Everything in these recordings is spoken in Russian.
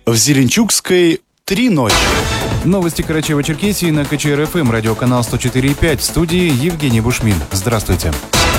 В Зеленчукской 3 ночи. Новости Карачаево-Черкесии на КЧР-ФМ, радиоканал 104,5, в студии Евгений Бушмин. Здравствуйте.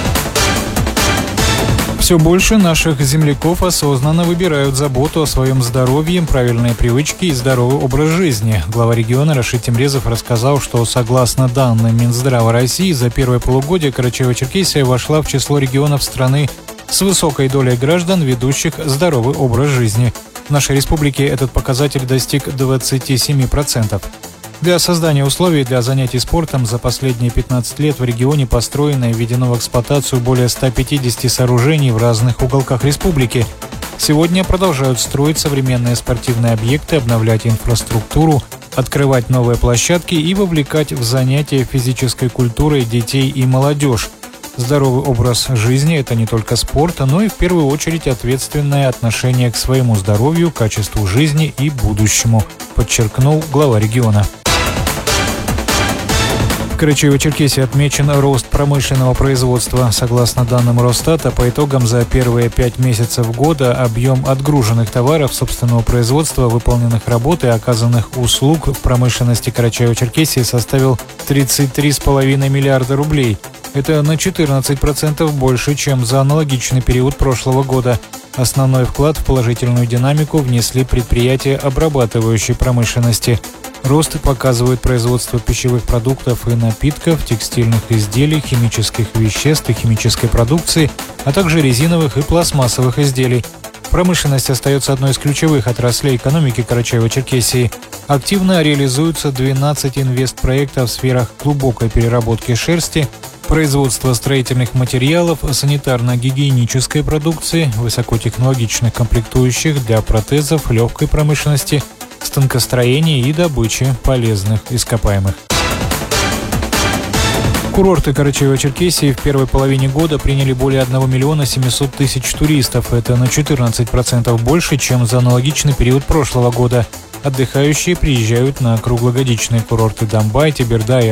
Все больше наших земляков осознанно выбирают заботу о своем здоровье, правильные привычки и здоровый образ жизни. Глава региона Рашид Темрезов рассказал, что согласно данным Минздрава России, за первое полугодие Карачаево-Черкесия вошла в число регионов страны с высокой долей граждан, ведущих здоровый образ жизни. В нашей республике этот показатель достиг 27%. Для создания условий для занятий спортом за последние 15 лет в регионе построено и введено в эксплуатацию более 150 сооружений в разных уголках республики. Сегодня продолжают строить современные спортивные объекты, обновлять инфраструктуру, открывать новые площадки и вовлекать в занятия физической культурой детей и молодежь. Здоровый образ жизни – это не только спорт, но и в первую очередь ответственное отношение к своему здоровью, качеству жизни и будущему, подчеркнул глава региона. В Карачаево-Черкесии отмечен рост промышленного производства. Согласно данным Росстата, по итогам за первые 5 месяцев года объем отгруженных товаров собственного производства, выполненных работ и оказанных услуг в промышленности Карачаево-Черкесии составил 33,5 миллиарда рублей. Это на 14% больше, чем за аналогичный период прошлого года. Основной вклад в положительную динамику внесли предприятия обрабатывающей промышленности. Рост показывает производство пищевых продуктов и напитков, текстильных изделий, химических веществ и химической продукции, а также резиновых и пластмассовых изделий. Промышленность остается одной из ключевых отраслей экономики Карачаево-Черкесии. Активно реализуются 12 инвестпроектов в сферах глубокой переработки шерсти, производства строительных материалов, санитарно-гигиенической продукции, высокотехнологичных комплектующих для протезов, легкой промышленности, станкостроения и добычи полезных ископаемых. Курорты Карачаево-Черкесии в первой половине года приняли более 1 миллиона 700 тысяч туристов. Это на 14% больше, чем за аналогичный период прошлого года. Отдыхающие приезжают на круглогодичные курорты Домбай, Теберда и